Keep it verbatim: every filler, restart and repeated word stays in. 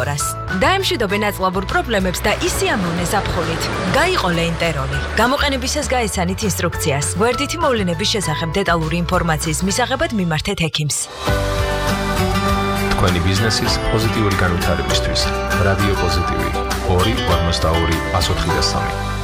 მეთაფორას. დაემშვიდობენ აწლავურ პრობლემებს და ისიამოვნე ზაფხულით. გაიყო ლეინტეროლი. გამოყენებისას გაეცანით ინსტრუქციას. გვერდითი მოვლენების შესახებ დეტალური ინფორმაციის მისაღებად მიმართეთ ექიმს. თქვენი ბიზნესის პოზიტიური განვითარებისთვის. რადიო პოზიტივი ორი ორმოცდაორი ას ოთხი და სამი.